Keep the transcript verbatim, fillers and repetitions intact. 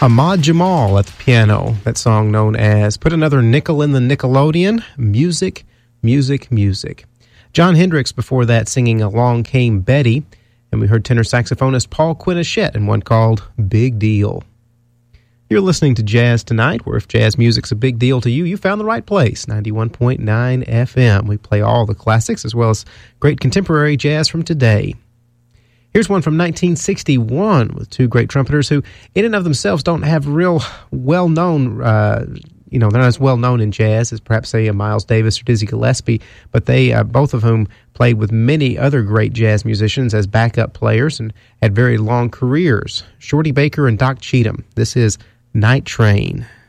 Ahmad Jamal at the piano, that song known as Put Another Nickel in the Nickelodeon, Music, Music, Music. John Hendricks before that singing Along Came Betty, and we heard tenor saxophonist Paul Quinichette in one called Big Deal. You're listening to Jazz Tonight, where if jazz music's a big deal to you, you found the right place, ninety-one point nine F M. We play all the classics as well as great contemporary jazz from today. Here's one from nineteen sixty-one with two great trumpeters who, in and of themselves, don't have real well-known, uh, you know, they're not as well-known in jazz as perhaps, say, a Miles Davis or Dizzy Gillespie, but they, uh, both of whom played with many other great jazz musicians as backup players and had very long careers. Shorty Baker and Doc Cheatham. This is Night Train.